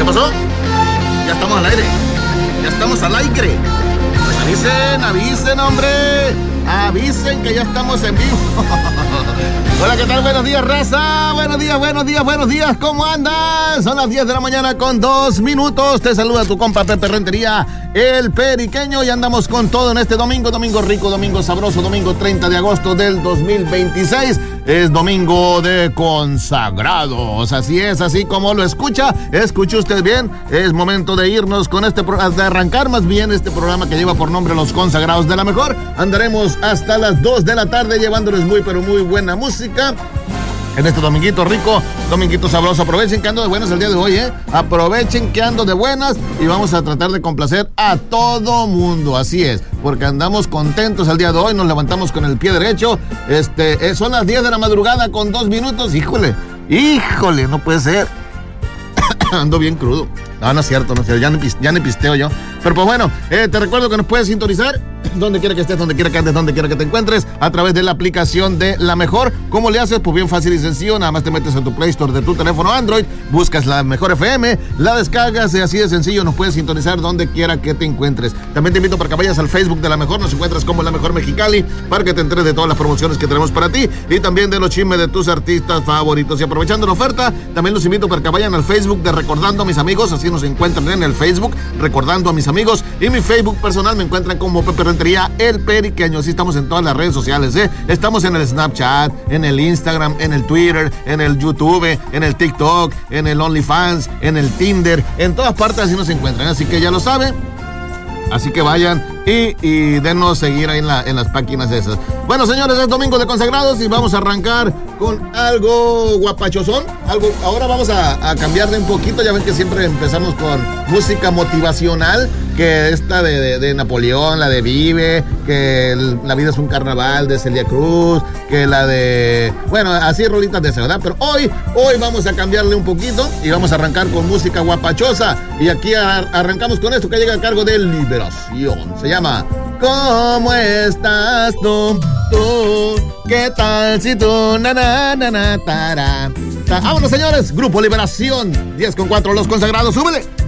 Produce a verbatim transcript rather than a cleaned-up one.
pasó? Ya estamos al aire. Ya estamos al aire. Pues avisen, avisen, hombre. Avisen que ya estamos en vivo. Hola, ¿qué tal? Buenos días, raza. Buenos días, buenos días, buenos días. ¿Cómo andas? Son las diez de la mañana con dos minutos. Te saluda tu compa Pepe Rentería, el periqueño. Y andamos con todo en este domingo. Domingo rico, domingo sabroso. Domingo treinta de agosto del dos mil veintiséis. Es domingo de consagrados. Así es, así como lo escucha. Escuche usted bien. Es momento de irnos con este programa, de arrancar más bien este programa que lleva por nombre Los Consagrados de la Mejor. Andaremos hasta las dos de la tarde llevándoles muy pero muy buena música en este dominguito rico, dominguito sabroso. Aprovechen que ando de buenas el día de hoy, ¿eh? Aprovechen que ando de buenas y vamos a tratar de complacer a todo mundo, así es, porque andamos contentos el día de hoy, nos levantamos con el pie derecho. Este, eh, son las diez de la madrugada con dos minutos, híjole, híjole, no puede ser. Ando bien crudo. No, no es cierto, no es cierto, ya no, ya no pisteo yo. Pero pues bueno, eh, te recuerdo que nos puedes sintonizar donde quiera que estés, donde quiera que andes, donde quiera que te encuentres, a través de la aplicación de La Mejor. ¿Cómo le haces? Pues bien fácil y sencillo, nada más te metes en tu Play Store de tu teléfono Android, buscas La Mejor F M, la descargas y así de sencillo nos puedes sintonizar donde quiera que te encuentres. También te invito para que vayas al Facebook de La Mejor, nos encuentras como La Mejor Mexicali, para que te enteres de todas las promociones que tenemos para ti y también de los chismes de tus artistas favoritos. Y aprovechando la oferta, también los invito para que vayan al Facebook de Recordando a Mis Amigos, así nos encuentran en el Facebook, Recordando a Mis Amigos, y mi Facebook personal me encuentran como Pepe Rentería, el periqueño. Así estamos en todas las redes sociales, ¿eh? Estamos en el Snapchat, en el Instagram, en el Twitter, en el YouTube, en el TikTok, en el OnlyFans, en el Tinder, en todas partes así nos encuentran, así que ya lo saben. Así que vayan y, y denos seguir ahí en, la, en las páginas esas. Bueno, señores, es domingo de consagrados y vamos a arrancar con algo guapachosón. Algo, ahora vamos a, a cambiarle un poquito. Ya ven que siempre empezamos con música motivacional, que esta de, de, de Napoleón, la de Vive, que el, la vida es un carnaval de Celia Cruz, que la de... Bueno, así rolitas de esa, ¿verdad? Pero hoy, hoy vamos a cambiarle un poquito y vamos a arrancar con música guapachosa. Y aquí a, arrancamos con esto que llega a cargo de Liberación. Se llama ¿Cómo estás tú? ¿Tú? ¿Qué tal si tú? Na, na, na, na, tara, ta. Vámonos, señores. Grupo Liberación. diez con cuatro, Los Consagrados. ¡Súbele!